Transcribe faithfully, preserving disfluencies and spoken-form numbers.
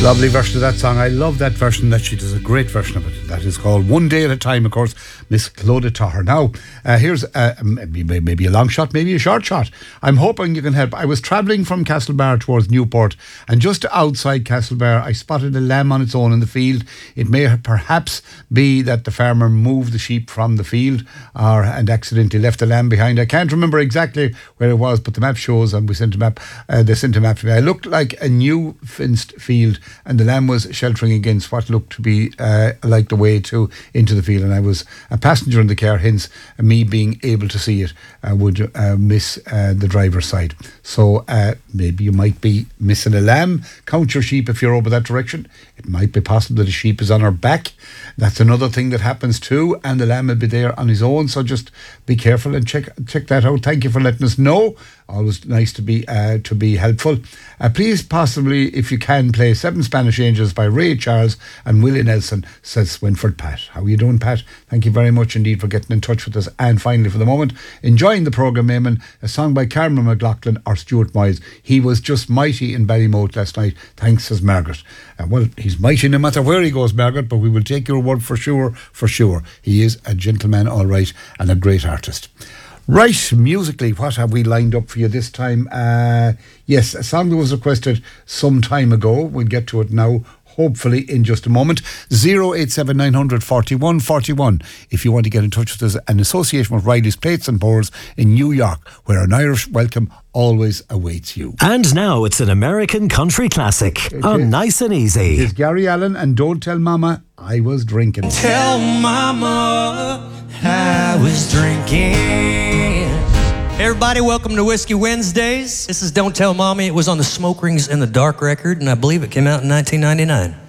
Lovely version of that song. I love that version. That she does a great version of it. That is called One Day at a Time, of course, Miss Clodagh Tahir. Now, uh, here's uh, maybe, maybe a long shot, maybe a short shot. I'm hoping you can help. I was travelling from Castlebar towards Newport, and just outside Castlebar, I spotted a lamb on its own in the field. It may perhaps be that the farmer moved the sheep from the field or and accidentally left the lamb behind. I can't remember exactly where it was, but the map shows, and we sent a map. Uh, they sent a map to me. I looked like a new fenced field, and the lamb was sheltering against what looked to be uh, like the way to into the field, and I was a passenger in the car, hence me being able to see it uh, would uh, miss uh, the driver's side. So uh, maybe you might be missing a lamb. Count your sheep if you're over that direction. It might be possible that a sheep is on her back. That's another thing that happens too, and the lamb will be there on his own, so just be careful and check check that out. Thank you for letting us know. Always nice to be uh, to be helpful. Uh, please, possibly, if you can, play Seven Spanish Angels by Ray Charles and Willie Nelson, says Winford Pat. How are you doing, Pat? Thank you very much indeed for getting in touch with us. And finally, for the moment, enjoying the programme, Eamon, a song by Cameron McLaughlin or Stuart Moyes. He was just mighty in Ballymote last night. Thanks, says Margaret. Uh, well, he's mighty no matter where he goes, Margaret, but we will take your word for sure, for sure. He is a gentleman, all right, and a great artist. Right, musically, what have we lined up for you this time? Uh, yes, a song that was requested some time ago. We'll get to it now, hopefully in just a moment. zero eight seven nine hundred forty-one forty-one if you want to get in touch with us. An association with Riley's Plates and Boards in New York, where an Irish welcome always awaits you. And now it's an American country classic it on is, Nice and Easy. It's Gary Allen and Don't Tell Mama I Was Drinking. Tell Mama I was drinking. Everybody, welcome to Whiskey Wednesdays. This is Don't Tell Mommy. It was on the Smoke Rings in the Dark record, and I believe it came out in nineteen ninety-nine.